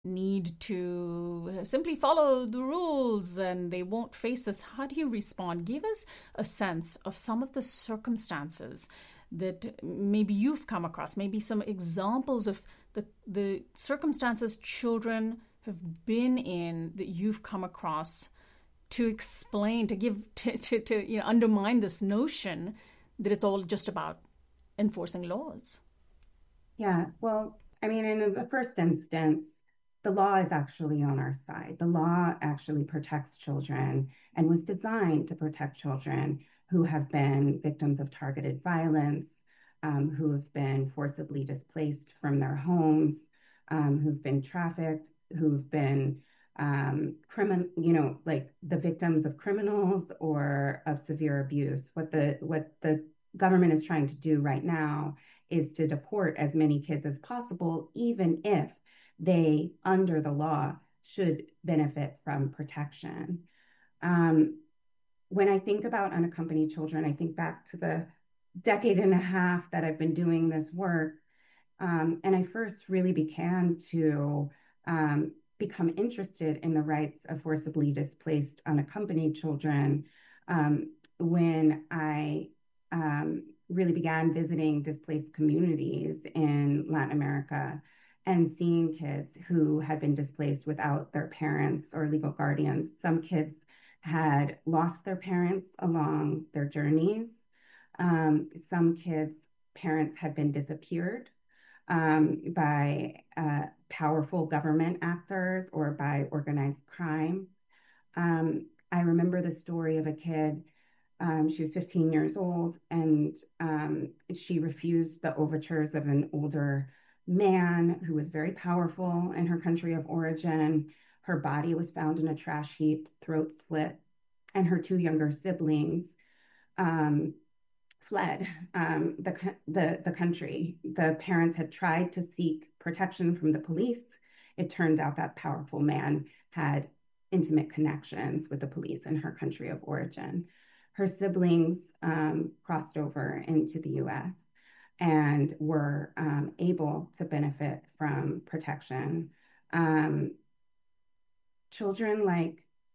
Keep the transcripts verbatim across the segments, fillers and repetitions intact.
need to simply follow the rules and they won't face this. How do you respond? Give us a sense of some of the circumstances that maybe you've come across, maybe some examples of the the circumstances children have been in that you've come across to explain, to give, to, to, to you know, undermine this notion that it's all just about enforcing laws. Yeah, well, I mean, in the first instance, the law is actually on our side. The law actually protects children and was designed to protect children who have been victims of targeted violence, um, who have been forcibly displaced from their homes, um, who've been trafficked, who've been um, criminal, you know, like the victims of criminals or of severe abuse. What the what the government is trying to do right now is to deport as many kids as possible, even if they, under the law, should benefit from protection. Um, when I think about unaccompanied children, I think back to the decade and a half that I've been doing this work. Um, and I first really began to um, become interested in the rights of forcibly displaced unaccompanied children um, when I um, really began visiting displaced communities in Latin America and seeing kids who had been displaced without their parents or legal guardians. Some kids had lost their parents along their journeys. Um, some kids' parents had been disappeared um, by uh, powerful government actors or by organized crime. Um, I remember the story of a kid. Um, she was fifteen years old, and um, she refused the overtures of an older man who was very powerful in her country of origin. Her body was found in a trash heap, throat slit, and her two younger siblings um, fled um, the, the, the country. The parents had tried to seek protection from the police. It turned out that powerful man had intimate connections with the police in her country of origin. Her siblings um, crossed over into the U S and were um, able to benefit from protection. Um, children like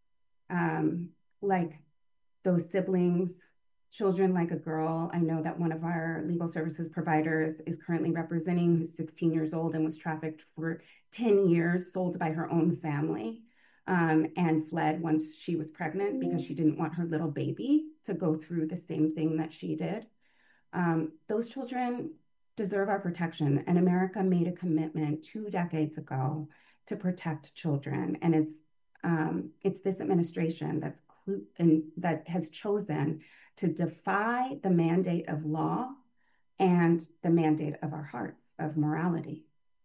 um, like those siblings, children like a girl I know that one of our legal services providers is currently representing, who's sixteen years old and was trafficked for ten years, sold by her own family, um, and fled once she was pregnant because she didn't want her little baby to go through the same thing that she did. Um, those children deserve our protection, and America made a commitment two decades ago to protect children, and it's um, it's this administration that's clu- and that has chosen to defy the mandate of law and the mandate of our hearts, of morality.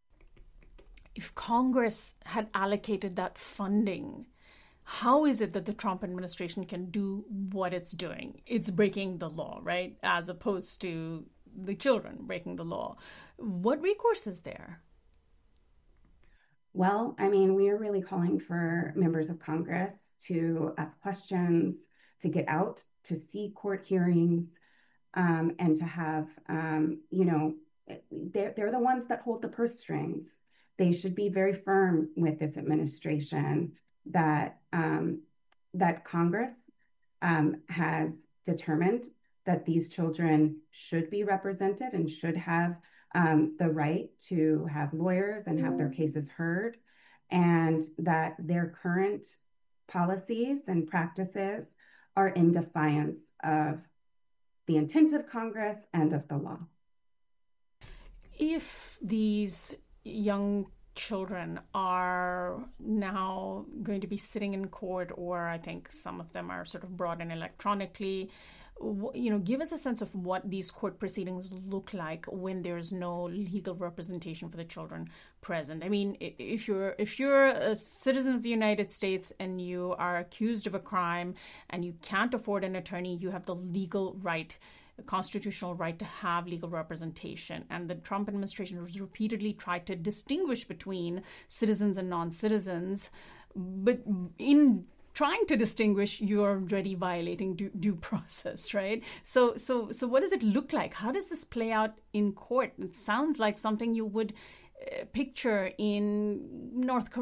If Congress had allocated that funding, how is it that the Trump administration can do what it's doing? It's breaking the law, right? As opposed to the children breaking the law. What recourse is there? Well, I mean, we are really calling for members of Congress to ask questions, to get out, to see court hearings, um, and to have, um, you know, they're, they're the ones that hold the purse strings. They should be very firm with this administration that um, that Congress um, has determined that these children should be represented and should have um, the right to have lawyers and have their cases heard, and that their current policies and practices are in defiance of the intent of Congress and of the law. If these young children are now going to be sitting in court, or I think some of them are sort of brought in electronically, you know, give us a sense of what these court proceedings look like when there's no legal representation for the children present. I mean, if you're if you're a citizen of the United States and you are accused of a crime and you can't afford an attorney, you have the legal right, the constitutional right to have legal representation. And the Trump administration has repeatedly tried to distinguish between citizens and non-citizens, but in trying to distinguish, you're already violating due, due process, right? So, so, so, what does it look like? How does this play out in court? It sounds like something you would picture in North